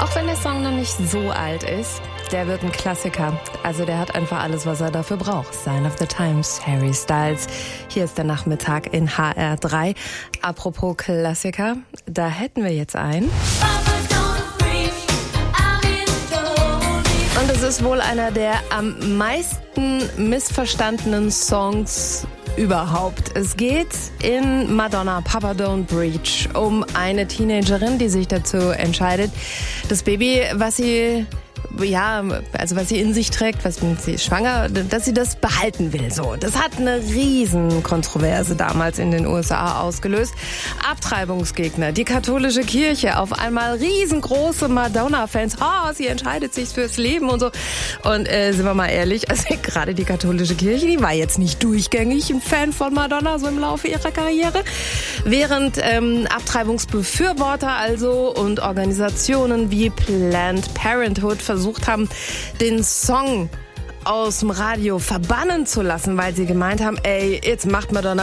Auch wenn der Song noch nicht so alt ist, der wird ein Klassiker. Also der hat einfach alles, was er dafür braucht. Sign of the Times, Harry Styles. Hier ist der Nachmittag in HR3. Apropos Klassiker, da hätten wir jetzt einen. Und es ist wohl einer der am meisten missverstandenen Songs überhaupt. Es geht in Madonna, Papa Don't Preach, um eine Teenagerin, die sich dazu entscheidet, das Baby, was sie in sich trägt, was sie ist schwanger, dass sie das behalten will. So, das hat eine riesen Kontroverse damals in den USA ausgelöst. Abtreibungsgegner, die katholische Kirche, auf einmal riesengroße Madonna-Fans. Sie entscheidet sich fürs Leben und so. Und sind wir mal ehrlich, also gerade die katholische Kirche, die war jetzt nicht durchgängig ein Fan von Madonna so im Laufe ihrer Karriere. Während Abtreibungsbefürworter also und Organisationen wie Planned Parenthood versucht haben, den Song aus dem Radio verbannen zu lassen, weil sie gemeint haben, jetzt macht Madonna